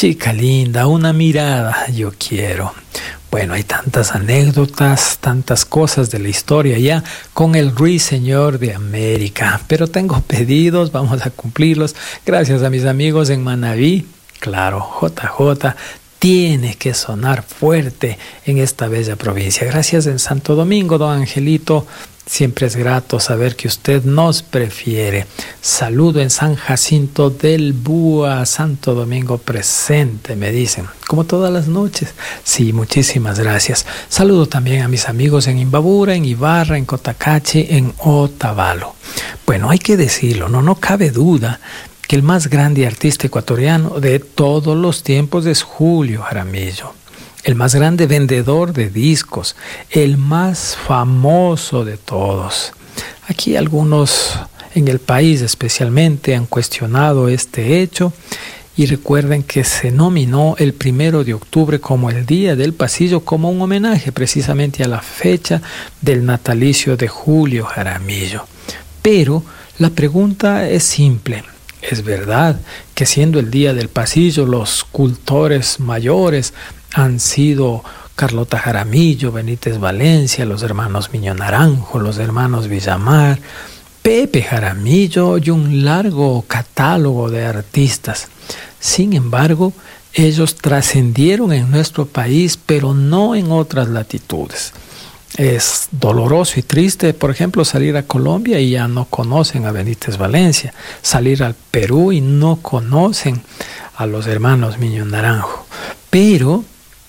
Chica linda, una mirada yo quiero. Bueno, hay tantas anécdotas, tantas cosas de la historia ya con el Ruiseñor de América, pero tengo pedidos, vamos a cumplirlos. Gracias a mis amigos en Manabí. Claro, JJ tiene que sonar fuerte en esta bella provincia. Gracias en Santo Domingo, don Angelito. Siempre es grato saber que usted nos prefiere. Saludo en San Jacinto del Búa, Santo Domingo presente, me dicen, como todas las noches. Sí, muchísimas gracias. Saludo también a mis amigos en Imbabura, en Ibarra, en Cotacachi, en Otavalo. Bueno, hay que decirlo, no cabe duda que el más grande artista ecuatoriano de todos los tiempos es Julio Jaramillo. El más grande vendedor de discos, el más famoso de todos. Aquí algunos en el país especialmente han cuestionado este hecho y recuerden que se nominó el 1 de octubre como el Día del Pasillo como un homenaje precisamente a la fecha del natalicio de Julio Jaramillo. Pero la pregunta es simple. ¿Es verdad que siendo el Día del Pasillo los cultores mayores han sido Carlota Jaramillo, Benítez Valencia, los hermanos Miño Naranjo, los hermanos Villamar, Pepe Jaramillo y un largo catálogo de artistas? Sin embargo, ellos trascendieron en nuestro país, pero no en otras latitudes. Es doloroso y triste, por ejemplo, salir a Colombia y ya no conocen a Benítez Valencia, salir al Perú y no conocen a los hermanos Miño Naranjo, pero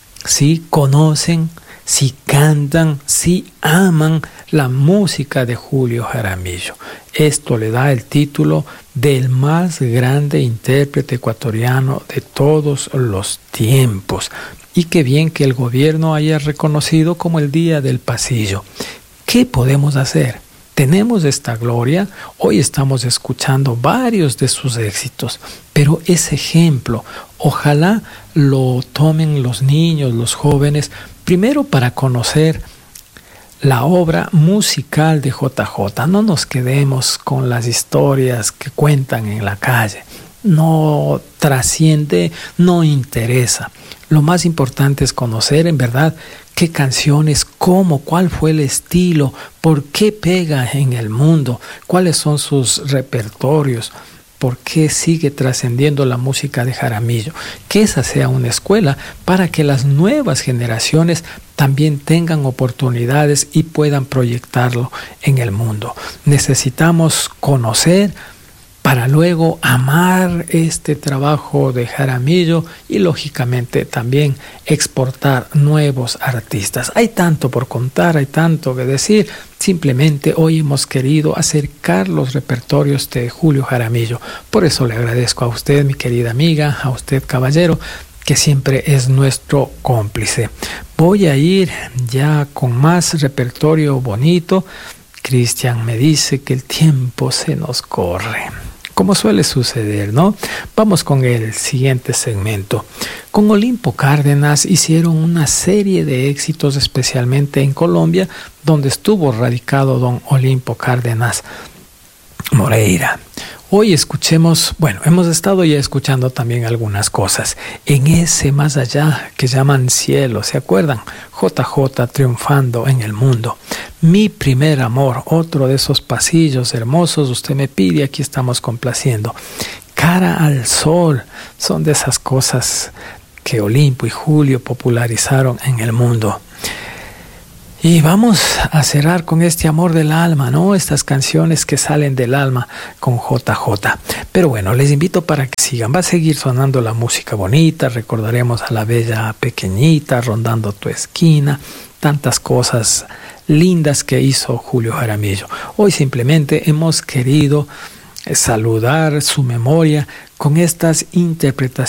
sí conocen, sí cantan, sí aman la música de Julio Jaramillo. Esto le da el título del más grande intérprete ecuatoriano de todos los tiempos. Y qué bien que el gobierno haya reconocido como el Día del Pasillo. ¿Qué podemos hacer? Tenemos esta gloria, hoy estamos escuchando varios de sus éxitos, pero ese ejemplo, ojalá lo tomen los niños, los jóvenes, primero para conocer la obra musical de JJ. No nos quedemos con las historias que cuentan en la calle. No trasciende, no interesa. Lo más importante es conocer en verdad qué canciones, cómo, cuál fue el estilo, por qué pega en el mundo, cuáles son sus repertorios, por qué sigue trascendiendo la música de Jaramillo. Que esa sea una escuela para que las nuevas generaciones también tengan oportunidades y puedan proyectarlo en el mundo. Necesitamos conocer para luego amar este trabajo de Jaramillo y lógicamente también exportar nuevos artistas. Hay tanto por contar, hay tanto que decir. Simplemente hoy hemos querido acercar los repertorios de Julio Jaramillo. Por eso le agradezco a usted, mi querida amiga, a usted, caballero, que siempre es nuestro cómplice. Voy a ir ya con más repertorio bonito. Cristian me dice que el tiempo se nos corre, como suele suceder, ¿no? Vamos con el siguiente segmento. Con Olimpo Cárdenas hicieron una serie de éxitos, especialmente en Colombia, donde estuvo radicado don Olimpo Cárdenas Moreira. Hoy escuchemos, bueno, hemos estado ya escuchando también algunas cosas. En ese más allá que llaman cielo, ¿se acuerdan? JJ triunfando en el mundo. Mi primer amor, otro de esos pasillos hermosos, usted me pide, aquí estamos complaciendo. Cara al sol, son de esas cosas que Olimpo y Julio popularizaron en el mundo. Y vamos a cerrar con este amor del alma, ¿no? Estas canciones que salen del alma con JJ. Pero bueno, les invito para que sigan. Va a seguir sonando la música bonita. Recordaremos a la bella pequeñita rondando tu esquina. Tantas cosas lindas que hizo Julio Jaramillo. Hoy simplemente hemos querido saludar su memoria con estas interpretaciones